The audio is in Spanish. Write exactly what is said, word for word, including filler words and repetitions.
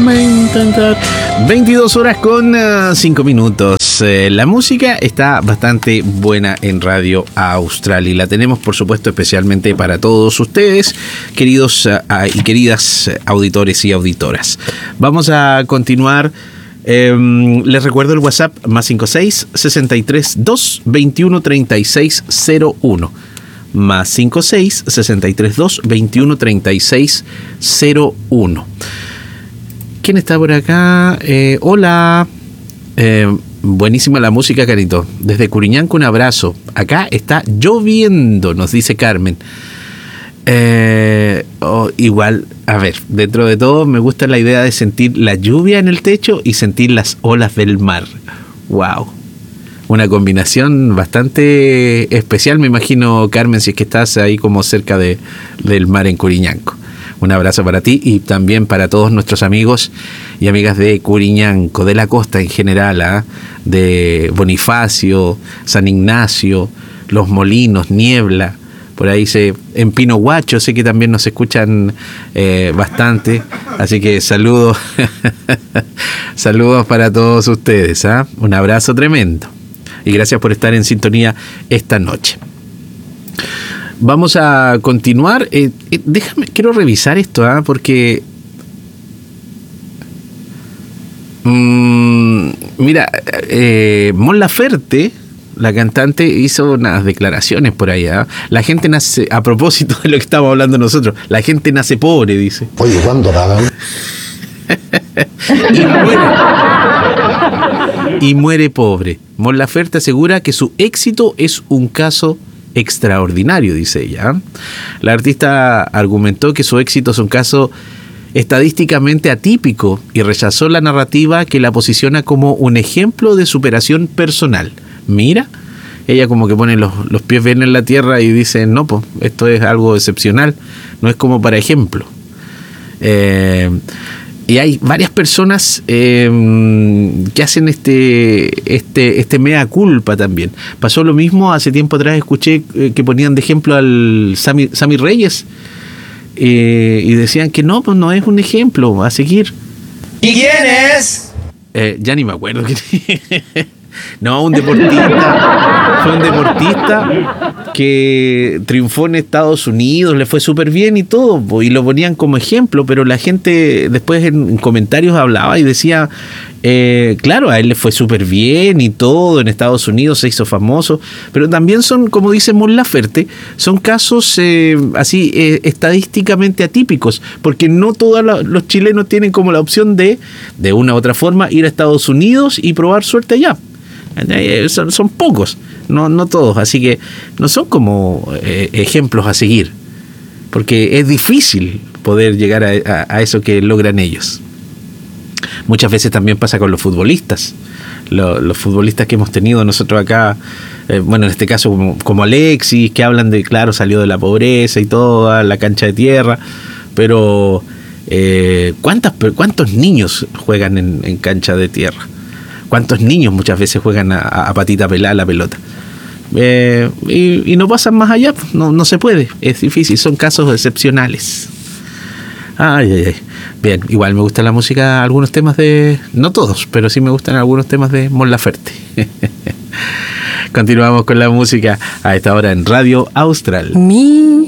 déjame intentar. veintidós horas con cinco minutos. Eh, la música está bastante buena en Radio Austral y la tenemos, por supuesto, especialmente para todos ustedes, queridos uh, y queridas auditores y auditoras. Vamos a continuar. Eh, les recuerdo el WhatsApp más cincuenta y seis, sesenta y tres, dos, veintiuno, treinta y seis, cero uno. Más cincuenta y seis, sesenta y tres, dos, veintiuno, treinta y seis, cero uno. ¿Quién está por acá? Eh, hola. Eh, buenísima la música, Carito. Desde Curiñanco un abrazo. Acá está lloviendo, nos dice Carmen. Eh, oh, igual, a ver, dentro de todo me gusta la idea de sentir la lluvia en el techo y sentir las olas del mar. Wow. Una combinación bastante especial, me imagino, Carmen, si es que estás ahí como cerca de, del mar en Curiñanco. Un abrazo para ti y también para todos nuestros amigos y amigas de Curiñanco, de la costa en general, ¿eh? De Bonifacio, San Ignacio, Los Molinos, Niebla, por ahí se, en Pino Huacho sé que también nos escuchan eh, bastante, así que saludos, saludos para todos ustedes, ¿eh? Un abrazo tremendo y gracias por estar en sintonía esta noche. Vamos a continuar. Eh, eh, déjame, quiero revisar esto, ¿eh? Porque mmm, mira, eh, Mon Laferte, la cantante, hizo unas declaraciones por allá. La gente nace, a propósito de lo que estamos hablando nosotros, la gente nace pobre, dice. Oye, ¿cuándo nada? y muere. Y muere pobre. Mon Laferte asegura que su éxito es un caso extraordinario, dice ella. La artista argumentó que su éxito es un caso estadísticamente atípico y rechazó la narrativa que la posiciona como un ejemplo de superación personal. Mira, ella como que pone los, los pies bien en la tierra y dice, no, pues esto es algo excepcional, no es como para ejemplo. Eh, y hay varias personas eh, que hacen este, este, este mea culpa también. Pasó lo mismo, hace tiempo atrás escuché eh, que ponían de ejemplo al Sammy, Sammy Reyes eh, y decían que no, pues no es un ejemplo a seguir. ¿Y quién es? Eh, ya ni me acuerdo. No, un deportista. Fue un deportista que triunfó en Estados Unidos, le fue súper bien y todo, y lo ponían como ejemplo, pero la gente después en comentarios hablaba y decía, eh, claro, a él le fue súper bien y todo, en Estados Unidos se hizo famoso, pero también son, como dice Mon Laferte, son casos eh, así eh, estadísticamente atípicos, porque no todos los chilenos tienen como la opción de, de una u otra forma, ir a Estados Unidos y probar suerte allá. Son, son pocos, no, no todos, así que no son como eh, ejemplos a seguir, porque es difícil poder llegar a, a, a eso que logran ellos. Muchas veces también pasa con los futbolistas, los, los futbolistas que hemos tenido nosotros acá, eh, bueno, en este caso como, como Alexis, que hablan de, claro, salió de la pobreza y todo, a la cancha de tierra, pero eh, ¿cuántas, ¿cuántos niños juegan en, en cancha de tierra? ¿Cuántos niños muchas veces juegan a, a patita pelada la pelota? Eh, y, y no pasan más allá, no, no se puede, es difícil, son casos excepcionales. Ay, ay, ay. Bien, igual me gusta la música, algunos temas de... No todos, pero sí me gustan algunos temas de Mon Laferte. Continuamos con la música a esta hora en Radio Austral. Mi